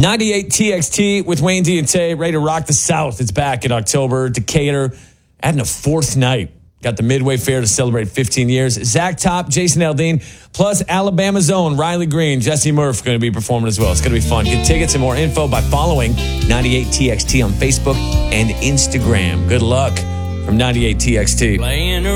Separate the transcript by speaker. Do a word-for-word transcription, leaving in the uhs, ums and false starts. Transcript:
Speaker 1: ninety-eight T X T with Wayne D and Tay, ready to rock the South. It's back in October. Decatur, adding a fourth night. Got the Midway Fair to celebrate fifteen years. Zach Top, Jason Aldean, plus Alabama's own Riley Green, Jesse Murph going to be performing as well. It's going to be fun. Get tickets and more info by following ninety-eight T X T on Facebook and Instagram. Good luck from ninety-eight T X T. Playing